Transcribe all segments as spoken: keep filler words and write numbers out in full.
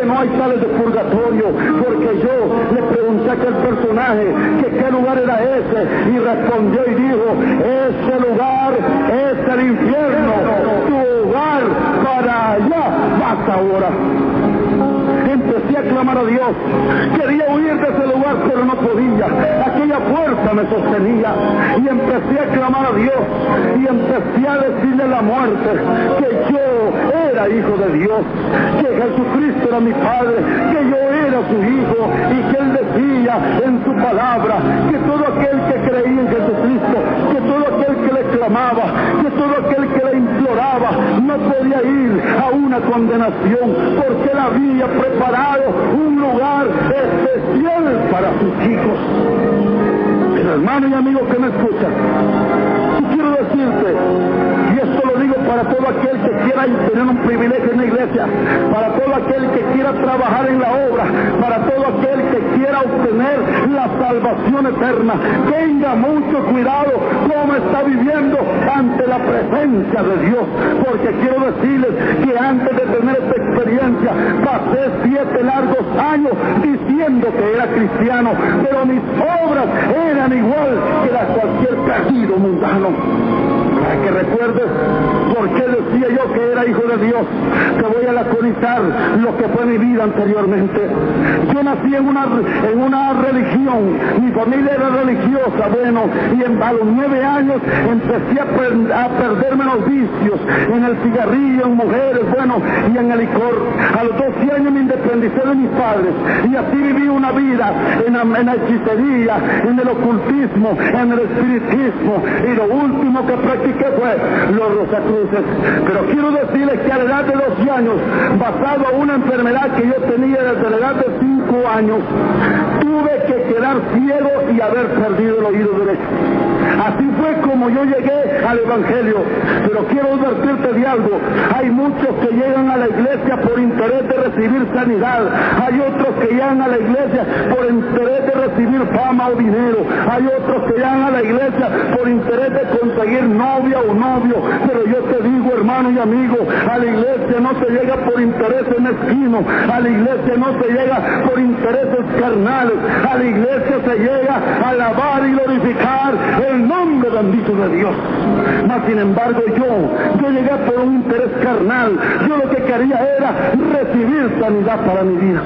que no hay sales de purgatorio, porque yo le pregunté a aquel personaje que qué lugar era ese, y respondió y dijo, ese lugar es el infierno, tu hogar, para allá vas ahora. Empecé a clamar a Dios, quería huir de ese lugar pero no podía, aquella fuerza me sostenía, y empecé a clamar a Dios y empecé a decirle a la muerte que yo era hijo de Dios, que Jesucristo era mi Padre, que yo era su hijo, y que Él decía en su palabra que todo aquel que creía en Jesucristo, que todo aquel que le clamaba, que todo aquel que le imploraba no podía ir a una condenación, porque Él había preparado un lugar especial para sus hijos. Pero hermano y amigo que me escucha, yo quiero decirte, y esto lo digo para todo aquel que quiera tener un privilegio en la iglesia, para todo aquel que quiera trabajar en la obra, para todo aquel que quiera obtener la salvación eterna, tenga mucho cuidado cómo está viviendo ante la presencia de Dios, porque quiero decirles que antes de tener esta experiencia pasé siete largos años diciendo que era cristiano, pero mis obras eran igual que la cualquier perdido mundano. Para que recuerdes por qué decía yo que era hijo de Dios, te voy a laconizar lo que fue mi vida anteriormente. Yo nací en una, en una religión, mi familia era religiosa, bueno, y en, a los nueve años empecé a, per, a perderme los vicios, en el cigarrillo, en mujeres, bueno, y en el licor. A los doce años me independicé de mis padres, y así viví una vida en la, en la hechicería, en el ocultismo, en el espiritismo, y lo último que practiqué fue los rosacruces. Pero quiero decirles que a la edad de doce años, basado a una enfermedad que yo tenía desde la edad de cinco años, tuve que quedar ciego y haber perdido el oído derecho. Así fue como yo llegué al Evangelio. Pero quiero advertirte de algo, hay muchos que llegan a la iglesia por interés de recibir sanidad, hay otros que llegan a la iglesia por interés de recibir fama o dinero, hay otros que llegan a la iglesia por interés de conseguir novia o novio. Pero yo te digo, hermano y amigo, a la iglesia no se llega por intereses mezquinos, a la iglesia no se llega por intereses carnales, a la iglesia se llega a alabar y glorificar el nombre bendito de Dios. Mas sin embargo yo, yo llegué por un interés carnal, yo lo que quería era recibir sanidad para mi vida.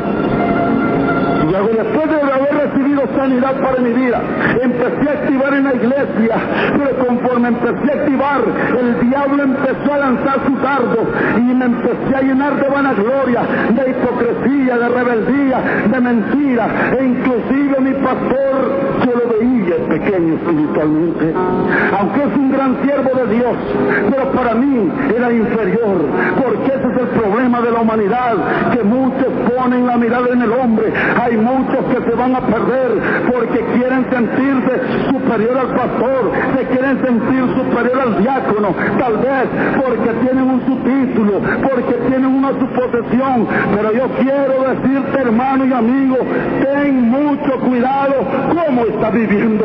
Y luego, después de haber recibido sanidad para mi vida, empecé a activar en la iglesia, pero conforme empecé a activar, el diablo empezó a lanzar sus dardos y me empecé a llenar de vanagloria, de hipocresía, de rebeldía, de mentira, e inclusive mi pastor, yo lo veía pequeño espiritualmente, aunque es un gran siervo de Dios, pero para mí era inferior, porque ese es el problema de la humanidad, que muchos ponen la mirada en el hombre. Hay muchos que se van a perder porque quieren sentirse superior al pastor, se quieren sentir superior al diácono, tal vez porque tienen un subtítulo, porque tienen una suposición. Pero yo quiero decirte, hermano y amigo, ten mucho cuidado cómo está viviendo.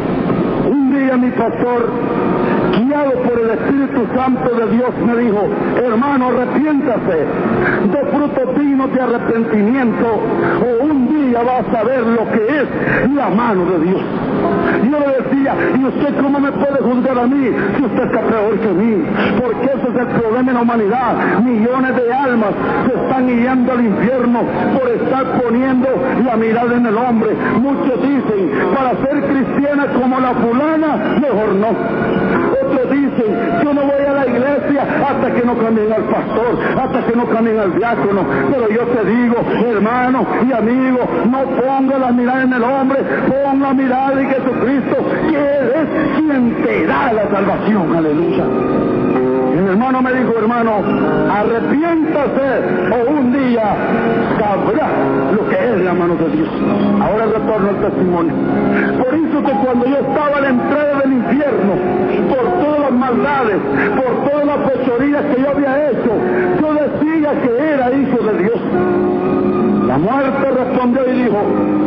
Un día mi pastor, guiado por el Espíritu Santo de Dios, me dijo: hermano, arrepiéntase, de frutos dignos de arrepentimiento, o un día vas a ver lo que es la mano de Dios. Yo le decía: ¿y usted cómo me puede juzgar a mí si usted está peor que mí? Porque ese es el problema en la humanidad. Millones de almas se están guiando al infierno por estar poniendo la mirada en el hombre. Muchos dicen: para ser cristiana como la fulana, mejor no. Otros dicen: yo no voy a la iglesia hasta que no cambien al pastor, hasta que no cambien al diácono. Pero yo te digo, hermano y amigo, no ponga la mirada en el hombre, pon la mirada en Jesucristo, que Él es quien te da la salvación. Aleluya. Y mi hermano me dijo: hermano, arrepiéntase, o un día sabrá lo que es la mano de Dios. Ahora retorno al testimonio. Por eso que cuando yo estaba a la entrada del infierno, por todas las maldades, por todas las fechorías que yo había hecho, yo decía que era hijo de Dios. La muerte respondió y dijo: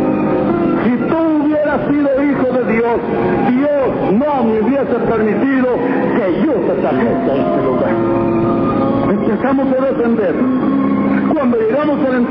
si tú hubieras sido hijo de Dios, Dios no me hubiese permitido que yo te trajese a este lugar. Empezamos a descender. Cuando llegamos al